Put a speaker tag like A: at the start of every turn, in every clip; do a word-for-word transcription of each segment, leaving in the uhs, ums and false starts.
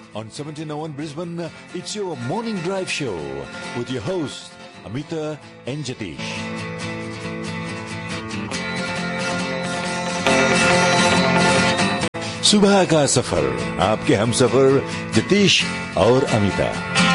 A: on seventeen oh one Brisbane. It's your morning drive show with your hosts Amita and Jatish. सुबह का सफर आपके हम सफर जतीश और अमिता।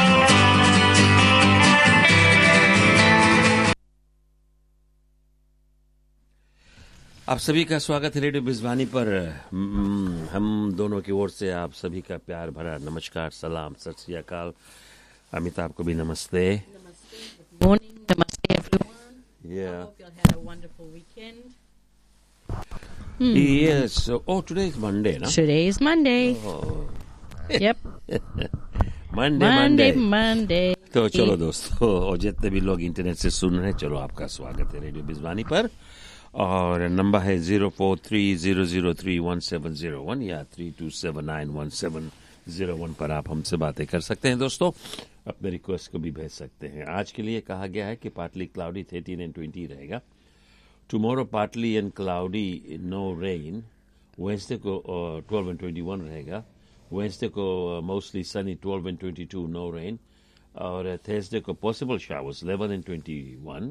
B: आप सभी का स्वागत है रेडियो बिजवानी पर। हम दोनों की ओर से आप सभी का प्यार भरा नमस्कार, सलाम, सत श्री अकाल। अमिता आपको भी नमस्ते।
C: Good morning, namaste everyone.
B: Yeah.
C: I hope you all had a wonderful weekend.
B: Hmm. Yes. So, oh, today is Monday, na?
C: Today is Monday.
B: Oh.
C: Yep.
B: Monday,
C: Monday,
B: Monday.
C: Monday.
B: तो चलो दोस्तों, और जितने भी लोग इंटरनेट से सुन रहे हैं, चलो आपका स्वागत है रेडियो बिजवानी पर। और नंबर है zero four three zero zero three one seven zero one या three to seven nine one seven zero one पर आप हमसे बातें कर सकते हैं दोस्तों। अपने रिक्वेस्ट को भी भेज सकते हैं। आज के लिए कहा गया है कि partly cloudy thirteen and twenty रहेगा। Tomorrow partly and cloudy, no rain. Wednesday को ट्वेल्व एंड ट्वेंटी वन रहेगा। वेंसडे को mostly Sunny, twelve and twenty two, no rain. और थर्सडे को possible showers, eleven and twenty one.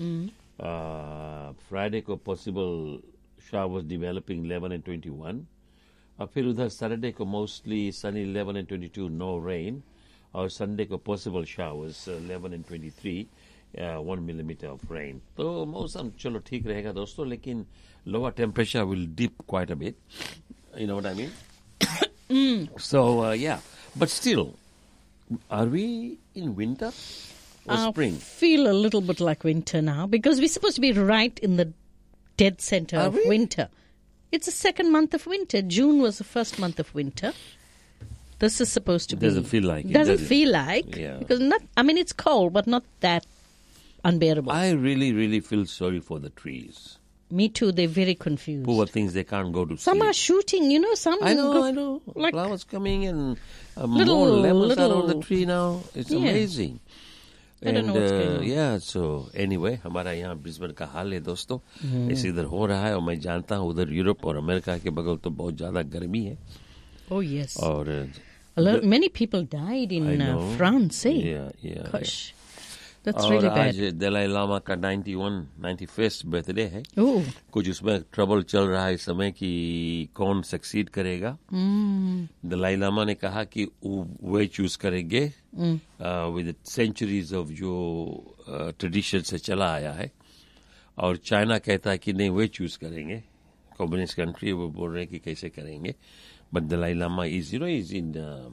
B: Friday को possible showers developing, eleven and twenty one. और फिर उधर Saturday को mostly Sunny, eleven and twenty two, no rain. और Sunday को possible showers, eleven and twenty three, one millimetre of rain. तो मौसम चलो ठीक रहेगा दोस्तों, लेकिन lower temperature will dip quite a bit, you know what I mean. सो या, but still, are we in winter or spring?
C: I feel a little bit like winter now because we're supposed to be right in the dead center
B: Are
C: of
B: we?
C: winter. It's the second month of winter. June was the first month of winter. This is supposed to
B: It
C: be.
B: doesn't feel like it,
C: Doesn't
B: does it?
C: feel like.
B: Yeah.
C: Because not. I mean, it's cold, but not that unbearable.
B: I really, really feel sorry for the trees.
C: Me too. They're very confused.
B: Poor things, they can't go to sleep.
C: Some are shooting. You know, some.
B: I know,
C: go-
B: I know.
C: Like
B: Flowers coming and uh,
C: Little-
B: more lemons are on the
C: little-
B: tree now. It's
C: Yeah.
B: amazing.
C: I don't know what's going on.
B: yeah, so anyway, हमारा यहाँ Brisbane का हाल है दोस्तों। ऐसे इधर हो रहा है और मैं जानता हूँ उधर यूरोप और अमेरिका के बगल तो बहुत ज्यादा गर्मी है।
C: Oh yes.
B: और
C: A lot, many people died in
B: I
C: uh,
B: know.
C: France, eh?
B: Yeah, yeah,
C: Gosh, that's
B: और
C: really
B: आज
C: bad.
B: दलाई लामा का ninety one, ninety first birthday है।
C: Oh,
B: कुछ उसमें ट्रबल चल रहा है इस समय कि कौन सक्सीड करेगा। दलाई लामा ने कहा कि वे चूज करेंगे विद सेंचुरीज ऑफ जो ट्रेडिशन से चला आया है। और चाइना कहता है कि नहीं, वे चूज करेंगे। कम्युनिस्ट कंट्री, वो बोल रहे हैं कि कैसे करेंगे। But Dalai Lama is you know is in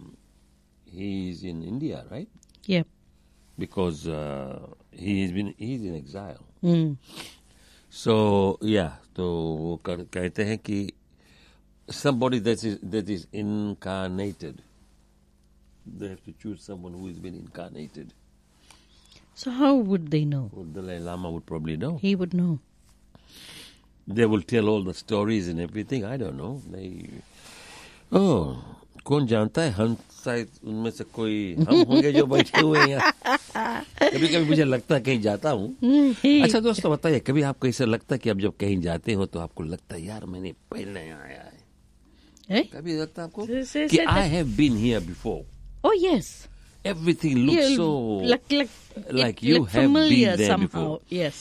B: he is in India, right?
C: yeah.
B: Because uh, he has been he's in exile.
C: Mm.
B: So yeah, तो वो कर, कहते हैं कि somebody that is that is incarnated, they have to choose someone who has been incarnated.
C: So how would they know?
B: Well, the Dalai Lama would probably know.
C: He would know.
B: They will tell all the stories and everything. I don't know. They oh, कौन जानता है, हम शायद उनमें से कोई हम होंगे जो बैठे हुए हैं यहाँ। कभी कभी मुझे लगता है कहीं जाता हूँ। अच्छा दोस्तों बताइए, कभी आपको ऐसा लगता है कि अब जब कहीं जाते हो तो आपको लगता है यार मैंने पहले यहाँ आया है?
C: Eh?
B: कभी लगता है आपको
C: Say- say-
B: कि
C: say
B: I
C: that.
B: have been here before?
C: Oh yes.
B: Everything looks
C: Yeah,
B: so
C: like like
B: like
C: it
B: you
C: looked
B: have
C: familiar
B: been there
C: somehow.
B: before.
C: Yes.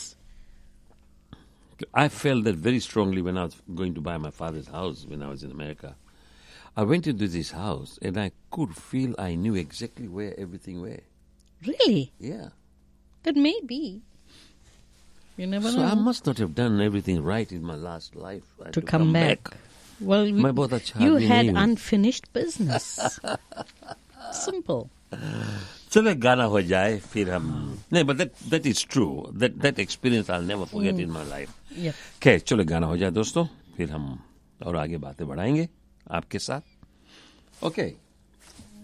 B: I felt that very strongly when I was going to buy my father's house when I was in America. I went into this house and I could feel I knew exactly where everything were.
C: Really?
B: Yeah.
C: That may be. You never
B: So
C: know.
B: I must not have done everything right in my last life. I had
C: to come, back. Well,
B: मैं
C: we-
B: बहुत अच्छा
C: you
B: आदमी
C: had
B: नहीं हूँ।
C: unfinished business. Simple.
B: चलो गाना हो जाए फिर हम नहीं, but that that is true. That that experience I'll never forget in my life.
C: Yeah.
B: Okay, चलो गाना हो जाए दोस्तों, फिर हम और आगे बातें बढ़ाएंगे आपके साथ। Okay.